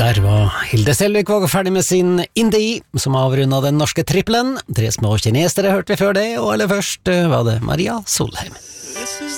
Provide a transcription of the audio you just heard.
Der var Hilde Selvik ferdig med sin Indie, som avrundet den norske trippelen. 3 små kinesere hørte vi før det, og aller først var det Maria Solheim.